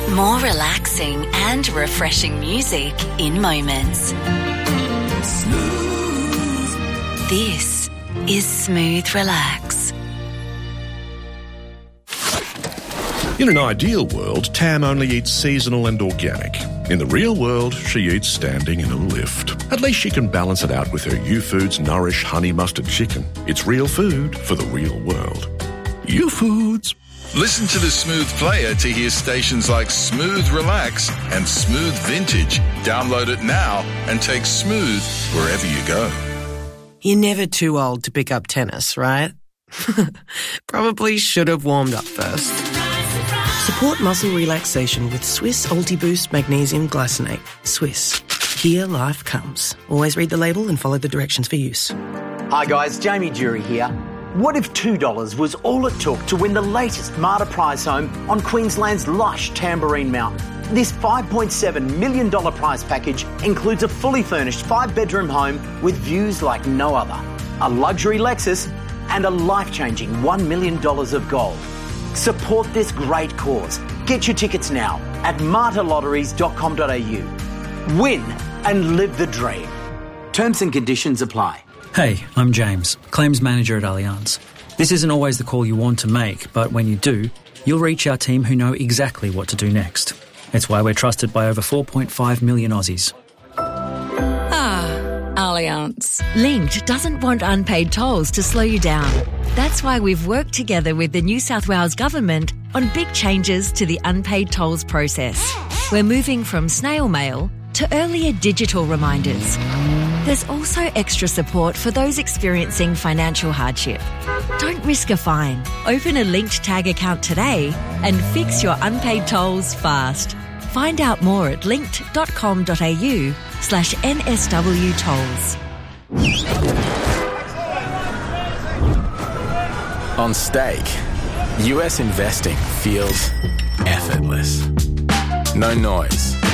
More relaxing and refreshing music in moments. This is Smooth Relax. In an ideal world, Tam only eats seasonal and organic. In the real world, she eats standing in a lift. At least she can balance it out with her U-Foods Nourish Honey Mustard Chicken. It's real food for the real world. U-Foods. Listen to the Smooth Player to hear stations like Smooth Relax and Smooth Vintage. Download it now and take Smooth wherever you go. You're never too old to pick up tennis, right? Probably should have warmed up first. Support muscle relaxation with Swiss Ultiboost Magnesium Glycinate. Swiss. Here life comes. Always read the label and follow the directions for use. Hi guys, Jamie Jury here. What if $2 was all it took to win the latest Marta prize home on Queensland's lush Tamborine Mountain? This $5.7 million prize package includes a fully furnished 5-bedroom home with views like no other, a luxury Lexus and a life-changing $1 million of gold. Support this great cause. Get your tickets now at martalotteries.com.au. Win and live the dream. Terms and conditions apply. Hey, I'm James, Claims Manager at Allianz. This isn't always the call you want to make, but when you do, you'll reach our team who know exactly what to do next. It's why we're trusted by over 4.5 million Aussies. Allianz. Linked doesn't want unpaid tolls to slow you down. That's why we've worked together with the New South Wales Government on big changes to the unpaid tolls process. We're moving from snail mail to earlier digital reminders. There's also extra support for those experiencing financial hardship. Don't risk a fine. Open a Linked Tag account today and fix your unpaid tolls fast. Find out more at linked.com.au/NSW tolls. On stake, US investing feels effortless. No noise,